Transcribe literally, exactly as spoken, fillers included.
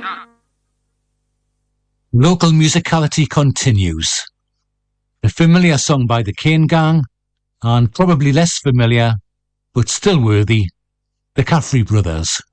Local musicality continues. A familiar song by the Cane Gang, and probably less familiar, but still worthy, the Caffrey Brothers.